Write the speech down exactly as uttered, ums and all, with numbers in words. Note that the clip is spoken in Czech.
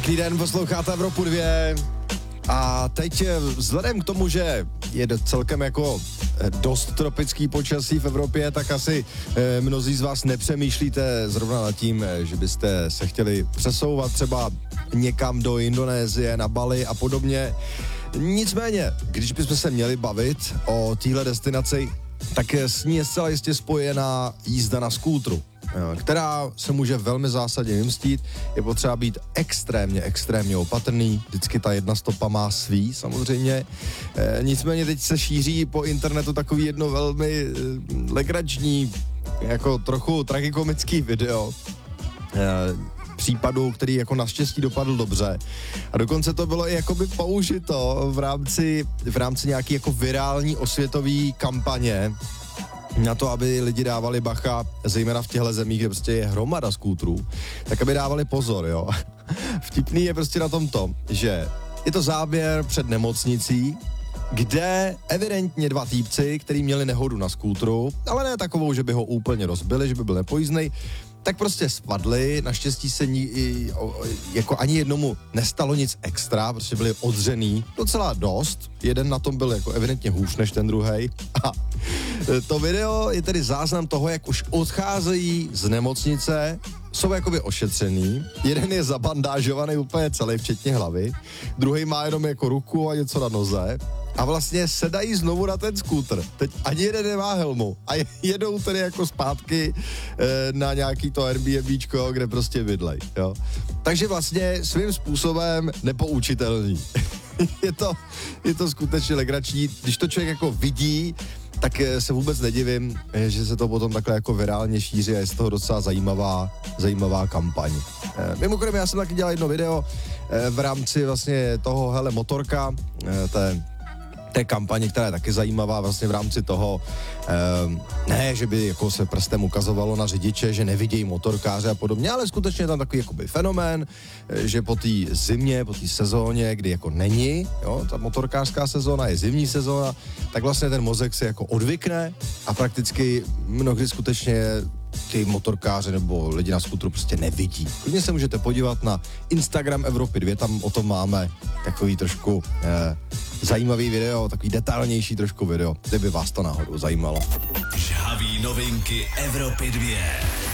Pěkný den, posloucháte Evropu dvě. A teď vzhledem k tomu, že je celkem jako dost tropický počasí v Evropě, tak asi e, mnozí z vás nepřemýšlíte zrovna nad tím, že byste se chtěli přesouvat třeba někam do Indonésie, na Bali a podobně. Nicméně, když bychom se měli bavit o téhle destinaci, tak s ní je zcela jistě spojená jízda na skútru, která se může velmi zásadně vymstít. Je potřeba být extrémně, extrémně opatrný. Vždycky ta jedna stopa má svý, samozřejmě. E, nicméně teď se šíří po internetu takový jedno velmi e, legrační, jako trochu tragikomický video e, případu, který jako naštěstí dopadl dobře. A dokonce to bylo i jakoby použito v rámci, v rámci nějaký jako virální osvětový kampaně na to, aby lidi dávali bacha, zejména v těchto zemích, kde prostě je hromada skútrů, tak aby dávali pozor, jo. Vtipný je prostě na tom to, že je to záběr před nemocnicí, kde evidentně dva týpci, kteří měli nehodu na skútru, ale ne takovou, že by ho úplně rozbili, že by byl nepojízdnej, tak prostě spadli, naštěstí se ní, jako ani jednomu nestalo nic extra, protože byli odřený docela dost, jeden na tom byl jako evidentně hůř než ten druhej. A to video je tedy záznam toho, jak už odcházejí z nemocnice, jsou jakoby ošetřený, jeden je zabandážovaný úplně celý, včetně hlavy, druhý má jenom jako ruku a něco na noze a vlastně sedají znovu na ten skútr. Teď ani jeden nemá helmu a jedou tedy jako zpátky e, na nějaký to Airbnbčko, kde prostě bydlej, jo. Takže vlastně svým způsobem nepoučitelný. je, to, je to skutečně legrační, když to člověk jako vidí, tak se vůbec nedivím, že se to potom takhle jako virálně šíří a je z toho docela zajímavá, zajímavá kampaň. E, mimochodem, já jsem taky dělal jedno video e, v rámci vlastně toho, hele, motorka, e, té té kampaně, která je taky zajímavá vlastně v rámci toho, eh, ne, že by jako se prstem ukazovalo na řidiče, že nevidějí motorkáře a podobně, ale skutečně je tam takový jakoby fenomén, eh, že po té zimě, po té sezóně, kdy jako není, jo, ta motorkářská sezóna je zimní sezóna, tak vlastně ten mozek se jako odvykne a prakticky mnohdy skutečně ty motorkáře nebo lidi na skútru prostě nevidí. Klidně se můžete podívat na Instagram Evropy dvě, tam o tom máme takový trošku eh, zajímavý video, takový detailnější trošku video, kdyby vás to náhodou zajímalo. Žhavý novinky Evropy dvě.